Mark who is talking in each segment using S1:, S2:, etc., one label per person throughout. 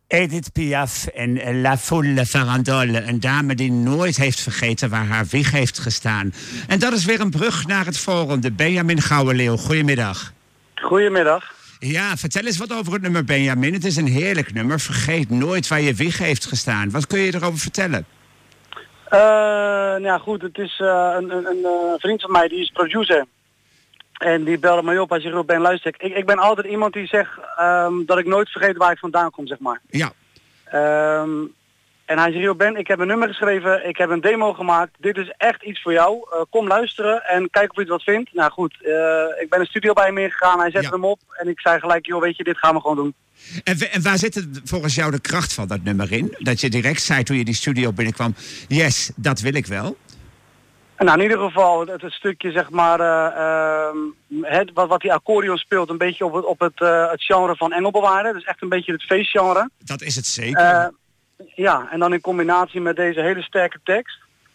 S1: Edith Piaf en La Folle Farandole. Een dame die nooit heeft vergeten waar haar wieg heeft gestaan. En dat is weer een brug naar het volgende. Benjamin Gouwenleeuw, goedemiddag.
S2: Goedemiddag.
S1: Ja, vertel eens wat over het nummer Benjamin. Het is een heerlijk nummer. Vergeet nooit waar je wieg heeft gestaan. Wat kun je erover vertellen?
S2: Ja goed, het is een vriend van mij, die is producer. En die belde mij op, hij zegt, Ben, luister, ik ben altijd iemand die zegt dat ik nooit vergeet waar ik vandaan kom, zeg maar.
S1: Ja.
S2: En hij zegt, Ben, ik heb een nummer geschreven, ik heb een demo gemaakt, dit is echt iets voor jou. Kom luisteren en kijk of je het wat vindt. Nou goed, ik ben een studio bij hem ingegaan, hij zette hem op en ik zei gelijk, joh, weet je, dit gaan we gewoon doen.
S1: En waar zit het volgens jou de kracht van dat nummer in? Dat je direct zei toen je die studio binnenkwam, yes, dat wil ik wel.
S2: Nou, in ieder geval het stukje, zeg maar, wat die accordeon speelt, een beetje op het genre van Engelbewaarder. Dus echt een beetje het feestgenre.
S1: Dat is het zeker.
S2: Ja, en dan in combinatie met deze hele sterke tekst.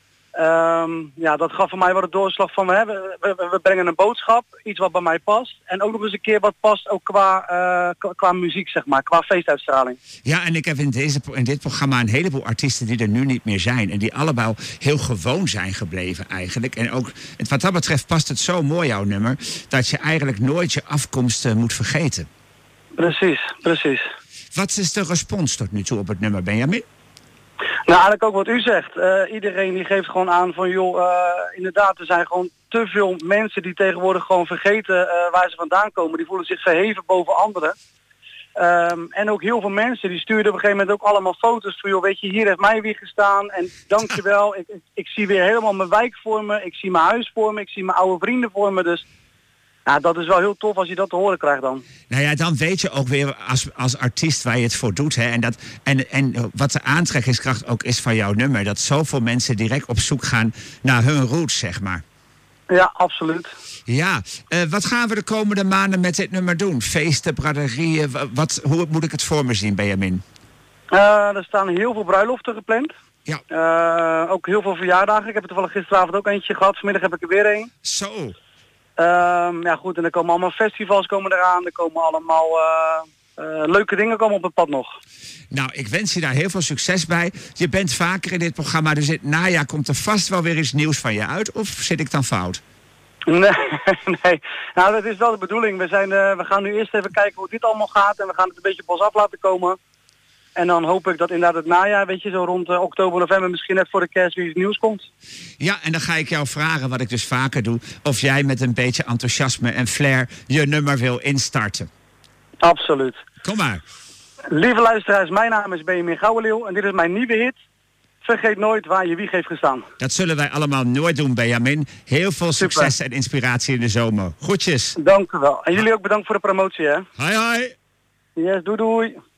S2: Ja, dat gaf voor mij wat het doorslag van, we brengen een boodschap, iets wat bij mij past. En ook nog eens een keer wat past ook qua muziek, zeg maar, qua feestuitstraling.
S1: Ja, en ik heb in dit programma een heleboel artiesten die er nu niet meer zijn. En die allemaal heel gewoon zijn gebleven eigenlijk. En ook, wat dat betreft past het zo mooi, jouw nummer, dat je eigenlijk nooit je afkomst moet vergeten.
S2: Precies, precies.
S1: Wat is de respons tot nu toe op het nummer, Benjamin?
S2: Nou, eigenlijk ook wat u zegt. Iedereen die geeft gewoon aan van, joh, inderdaad, er zijn gewoon te veel mensen die tegenwoordig gewoon vergeten waar ze vandaan komen. Die voelen zich verheven boven anderen. En ook heel veel mensen die stuurden op een gegeven moment ook allemaal foto's van, joh, weet je, hier heeft mijn wieg gestaan en dankjewel. Ik zie weer helemaal mijn wijk voor me, ik zie mijn huis voor me, ik zie mijn oude vrienden voor me, dus... Ja, dat is wel heel tof als je dat te horen krijgt dan. Nou
S1: ja, dan weet je ook weer als artiest waar je het voor doet. Hè? En wat de aantrekkingskracht ook is van jouw nummer. Dat zoveel mensen direct op zoek gaan naar hun roots, zeg maar.
S2: Ja, absoluut.
S1: Ja, wat gaan we de komende maanden met dit nummer doen? Feesten, braderieën, hoe moet ik het voor me zien, Benjamin?
S2: Er staan heel veel bruiloften gepland.
S1: Ja.
S2: Ook heel veel verjaardagen. Ik heb er toevallig gisteravond ook eentje gehad. Vanmiddag heb ik er weer een.
S1: Zo.
S2: Ja goed, en er komen allemaal festivals komen eraan. Er komen allemaal leuke dingen komen op het pad nog.
S1: Nou, ik wens je daar heel veel succes bij. Je bent vaker in dit programma, dus in het najaar komt er vast wel weer iets nieuws van je uit. Of zit ik dan fout?
S2: Nee. Nou, dat is wel de bedoeling. We gaan nu eerst even kijken hoe dit allemaal gaat. En we gaan het een beetje op ons af laten komen. En dan hoop ik dat inderdaad het najaar, weet je, zo rond oktober, november, misschien net voor de kerst weer iets nieuws komt. Ja, en dan ga ik jou vragen, wat ik dus vaker doe, of jij met een beetje enthousiasme en flair je nummer wil instarten. Absoluut. Kom maar. Lieve luisteraars, mijn naam is Benjamin Gouwenleeuw en dit is mijn nieuwe hit. Vergeet nooit waar je wieg heeft gestaan. Dat zullen wij allemaal nooit doen, Benjamin. Heel veel succes en inspiratie in de zomer. Groetjes. Dank u wel. En jullie ook bedankt voor de promotie, hè. Hoi, hoi. Yes, doei, doei.